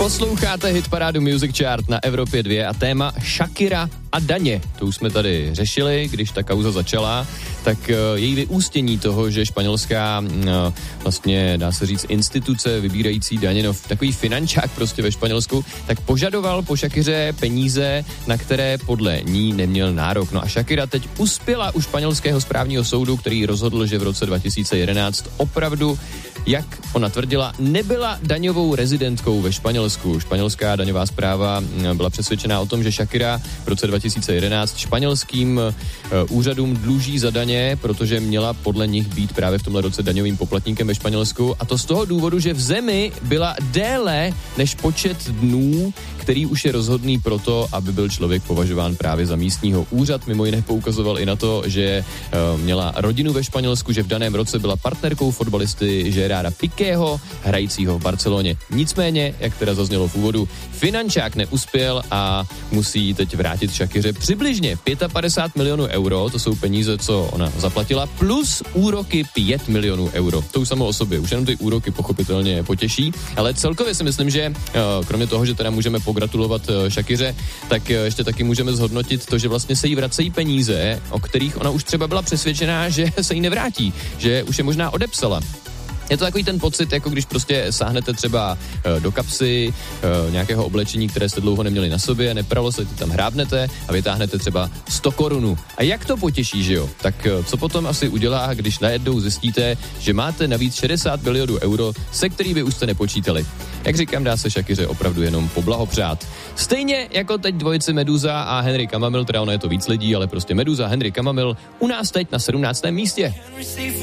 Posloucháte hitparádu Music Chart na Evropě 2 a téma Shakira a daně. To už jsme tady řešili, když ta kauza začala, tak její vyústění toho, že španělská vlastně dá se říct instituce vybírající daně, no takový finančák prostě ve Španělsku, tak požadoval po Shakiře peníze, na které podle ní neměl nárok. No a Shakira teď uspěla u španělského správního soudu, který rozhodl, že v roce 2011 opravdu, jak ona tvrdila, nebyla daňovou rezidentkou ve Španělsku. Španělská daňová správa byla přesvědčená o tom, že Shakira v roce 2011 španělským úřadům dluží za daně, protože měla podle nich být právě v tomhle roce daňovým poplatníkem ve Španělsku, a to z toho důvodu, že v zemi byla déle než počet dnů, který už je rozhodný pro to, aby byl člověk považován právě za místního. Úřad mimo jiné poukazoval i na to, že měla rodinu ve Španělsku, že v daném roce byla partnerkou fotbalisty Gerarda Piquého, hrajícího v Barceloně. Nicméně, jak teda zaznělo v úvodu, finančák neuspěl a musí teď vrátit Shakiře přibližně 55 milionů euro, to jsou peníze, co ona zaplatila, plus úroky 5 milionů euro. To už samo o sobě, už jenom ty úroky pochopitelně potěší, ale celkově si myslím, že kromě toho, že teda můžeme pogratulovat Shakiře, tak ještě taky můžeme zhodnotit to, že vlastně se jí vracejí peníze, o kterých ona už třeba byla přesvědčená, že se jí nevrátí, že už je možná odepsala. Je to takový ten pocit, jako když prostě sáhnete třeba do kapsy nějakého oblečení, které jste dlouho neměli na sobě, nepralo se, tam hrábnete a vytáhnete třeba 100 korun. A jak to potěší, že jo? Tak co potom asi udělá, když najednou zjistíte, že máte navíc 60 milionů euro, se kterými už jste nepočítali? Jak říkám, dá se Shakiře opravdu jenom poblahopřát. Stejně jako teď dvojici Meduza a Henry Cammamill, teda ono je to víc lidí, ale prostě Meduza, Henry Cammamill u nás teď na 17. místě.